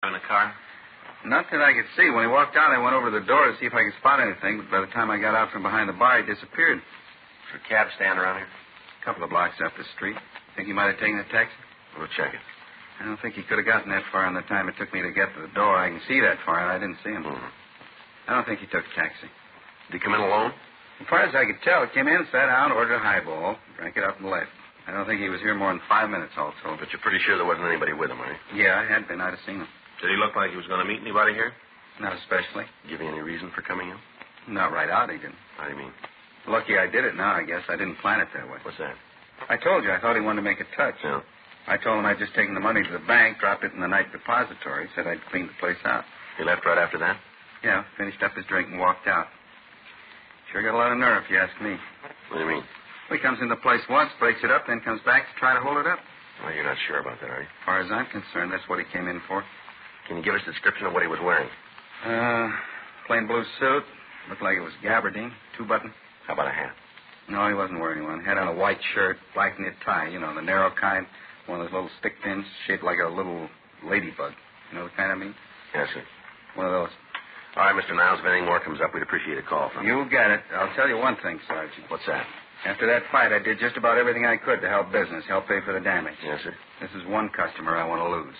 in the car? Not that I could see. When he walked out, I went over to the door to see if I could spot anything, but by the time I got out from behind the bar, he disappeared. Is there a cab stand around here? A couple of blocks up the street. Think he might have taken a taxi? We'll check it. I don't think he could have gotten that far in the time it took me to get to the door. I can see that far, and I didn't see him. I don't think he took a taxi. Did he come in alone? As far as I could tell, he came in, sat down, ordered a highball, drank it up, and left. I don't think he was here more than 5 minutes, also. But you're pretty sure there wasn't anybody with him, are you? Yeah, I had been. I'd have seen him. Did he look like he was going to meet anybody here? Not especially. Give you any reason for coming in? Not right out, he didn't. How do you mean? Lucky I did it now, I guess. I didn't plan it that way. What's that? I told you I thought he wanted to make a touch. Yeah. I told him I'd just taken the money to the bank, dropped it in the night depository, said I'd clean the place out. He left right after that? Yeah, finished up his drink and walked out. Sure got a lot of nerve, if you ask me. What do you mean? Well, he comes in the place once, breaks it up, then comes back to try to hold it up. Well, you're not sure about that, are you? As far as I'm concerned, that's what he came in for. Can you give us a description of what he was wearing? Plain blue suit. Looked like it was gabardine, 2-button. How about a hat? No, he wasn't wearing one. Had on a white shirt, black knit tie, you know, the narrow kind. One of those little stick pins shaped like a little ladybug. You know the kind I mean? Yes, sir. One of those. All right, Mr. Niles, if anything more comes up, we'd appreciate a call from you. You got it. I'll tell you one thing, Sergeant. What's that? After that fight, I did just about everything I could to help business, help pay for the damage. Yes, sir. This is one customer I want to lose.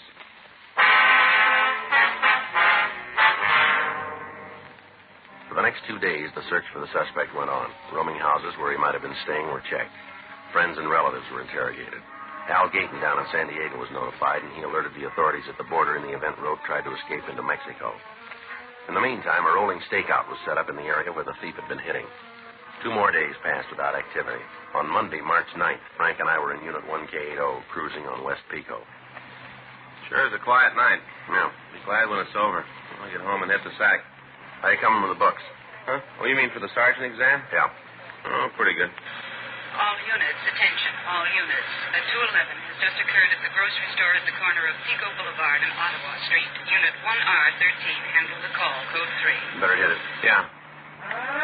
For the next 2 days, the search for the suspect went on. Roaming houses where he might have been staying were checked. Friends and relatives were interrogated. Al Gayton down in San Diego was notified, and he alerted the authorities at the border in the event Road tried to escape into Mexico. In the meantime, a rolling stakeout was set up in the area where the thief had been hitting. 2 more days passed without activity. On Monday, March 9th, Frank and I were in Unit 1K80, cruising on West Pico. Sure is a quiet night. Yeah. Be glad when it's over. I'll get home and hit the sack. How you coming with the books? Huh? Oh, you mean for the sergeant exam? Yeah. Oh, pretty good. All units, attention, all units. A 211 has just occurred at the grocery store at the corner of Pico Boulevard and Ottawa Street. Unit 1R13, handle the call, code 3. Better hit it. Yeah.